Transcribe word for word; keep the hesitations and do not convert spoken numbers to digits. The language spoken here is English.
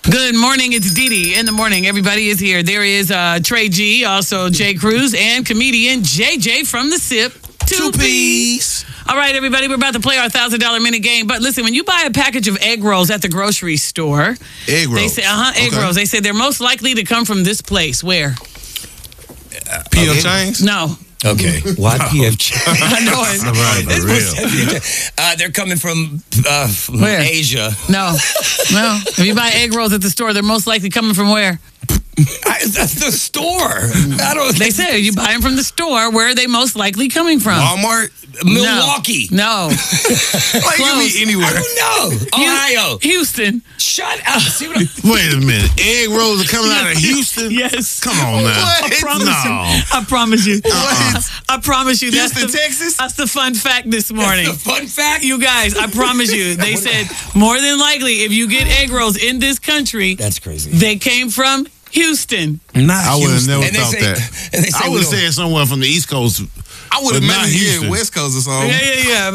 Good morning. It's Dee Dee in the morning. Everybody is here. There is uh, Trey G, also Jay Cruz, and comedian J J from the SIP. Two P's. All right, everybody, we're about to play our one thousand dollars minute game. But listen, when you buy a package of egg rolls at the grocery store, egg rolls. They say, uh-huh, egg okay. rolls. They say they're most likely to come from this place. Where? Uh, P F Chang's? No. Okay. Why P F Chang's? I know it. Right, real. Uh, they're coming from, uh, from where? Asia. No. No. If you buy egg rolls at the store, they're most likely coming from where? I, that's the store. I don't. They say you buy them from the store. Where are they most likely coming from? Walmart, Milwaukee. No. no. Like you be anywhere. I don't know. Ohio, Houston. Shut up. See what I- Wait a minute. Egg rolls are coming out of Houston. Yes. Come on now. What? I promise no. you. I promise you. Uh-uh. I promise you. Houston, that's the, Texas. That's the fun fact this morning. That's the fun fact. You guys, I promise you. They said more than likely, if you get egg rolls in this country, that's crazy. They came from Houston. Not I would have never and thought say, that. I would have said somewhere from the East Coast. I would have meant here West Coast or something. Yeah, yeah, yeah.